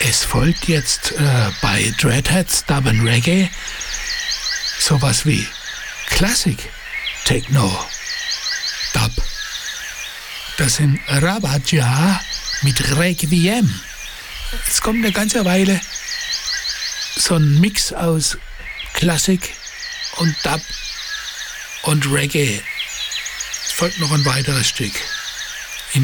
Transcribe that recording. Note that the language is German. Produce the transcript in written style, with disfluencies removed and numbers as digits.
Es folgt jetzt bei Dreadheads Dub and Reggae sowas wie Klassik, Techno, Dub. Das sind Rabaja mit Requiem. Jetzt kommt eine ganze Weile so ein Mix aus Klassik und Dub und Reggae. Es folgt noch ein weiteres Stück.